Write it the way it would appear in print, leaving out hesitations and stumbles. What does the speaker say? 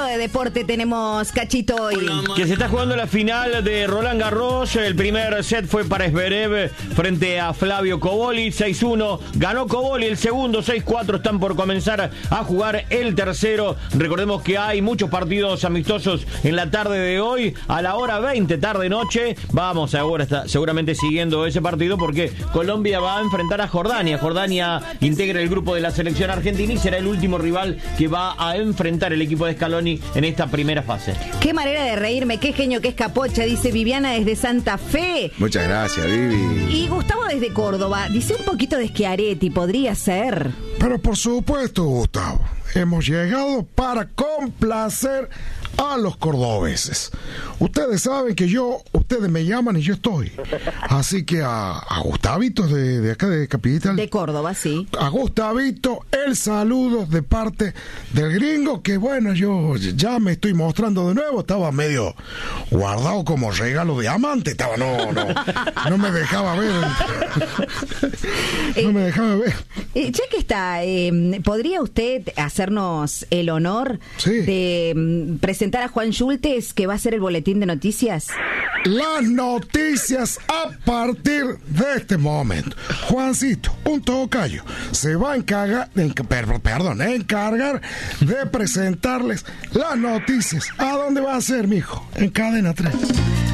de deporte tenemos, Cachito, hoy? Que se está jugando la final de Roland Garros. El primer set fue para Zverev frente a Flavio Cobolli, 6-1. Ganó Cobolli el segundo, 6-4. Están por comenzar a jugar el tercero. Recordemos que hay muchos partidos amistosos en la tarde de hoy. A la hora 20, tarde-noche, vamos ahora está seguramente siguiendo ese partido porque Colombia va a enfrentar a Jordania. Jordania integra el grupo de la selección argentina y será el último rival que va a enfrentar el equipo de Scaloni en esta primera fase. Qué manera de reírme, qué genio, qué escapocha, dice Viviana desde Santa Fe. Muchas gracias, Vivi. Y Gustavo desde Córdoba, dice un poquito de Schiaretti, podría ser. Pero por supuesto, Gustavo, hemos llegado para complacer a los cordobeses. Ustedes saben que ustedes me llaman y yo estoy. Así que a Gustavito de acá de Capital. De Córdoba, sí. A Gustavito, el saludo de parte del gringo, que bueno, yo ya me estoy mostrando de nuevo. Estaba medio guardado como regalo de amante. No me dejaba ver. No me dejaba ver. Ya que está, ¿podría usted hacernos el honor de presentar a Juan Schultes, que va a ser el boletín de noticias? Las noticias a partir de este momento. Juancito, un tocayo, se va a encargar de presentarles las noticias. ¿A dónde va a ser, mijo? En Cadena 3.